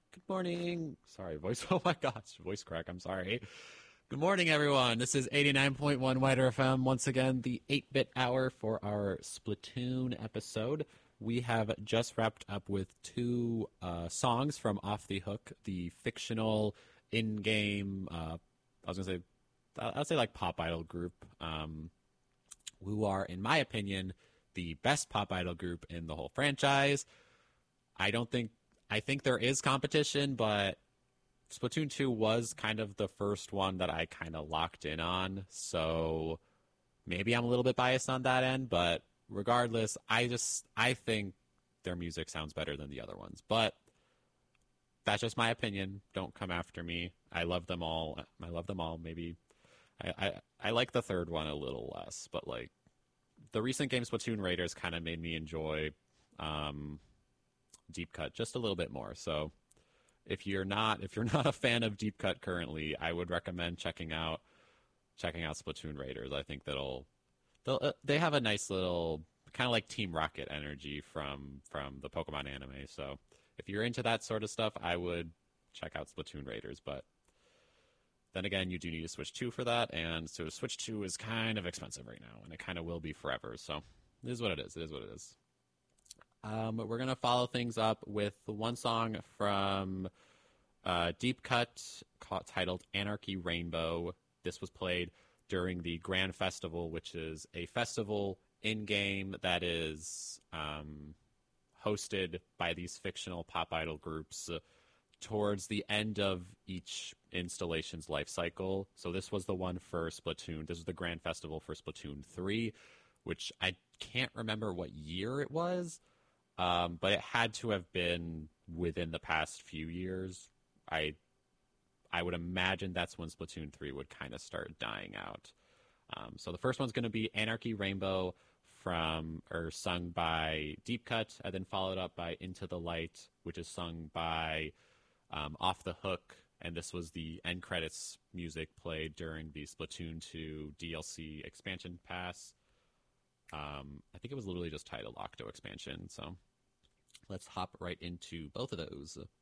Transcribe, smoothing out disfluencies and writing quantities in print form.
Good morning. Sorry, voice. Oh my gosh, voice crack. I'm sorry. Good morning, everyone. This is 89.1 Wider FM. Once again, the 8-bit hour for our Splatoon episode. We have just wrapped up with two songs from Off the Hook, the fictional in-game. I was gonna say, I'd say like pop idol group, who are, in my opinion, the best pop idol group in the whole franchise. I don't think I think there is competition, but Splatoon 2 was kind of the first one that I kind of locked in on. So maybe I'm a little bit biased on that end, but regardless, I think their music sounds better than the other ones. But that's just my opinion. Don't come after me. I love them all. I love them all. Maybe I like the third one a little less, but like the recent game Splatoon Raiders kind of made me enjoy Deep Cut just a little bit more. So if you're not a fan of Deep Cut currently, I would recommend checking out Splatoon Raiders. I think they have a nice little kind of like Team Rocket energy from the Pokemon anime. So if you're into that sort of stuff, I would check out Splatoon Raiders. But then again, you do need a Switch 2 for that, and so Switch 2 is kind of expensive right now, and it kind of will be forever. So it is what it is. It is what it is. We're going to follow things up with one song from Deep Cut titled Anarchy Rainbow. This was played during the Grand Festival, which is a festival in-game that is hosted by these fictional pop idol groups towards the end of each installation's life cycle. So this was the one for Splatoon. This was the Grand Festival for Splatoon 3, which I can't remember what year it was. But it had to have been within the past few years. I would imagine that's when Splatoon 3 would kind of start dying out. So the first one's going to be Anarchy Rainbow sung by Deep Cut, and then followed up by Into the Light, which is sung by Off the Hook. And this was the end credits music played during the Splatoon 2 DLC expansion pass. I think it was literally just titled Octo Expansion. So let's hop right into both of those.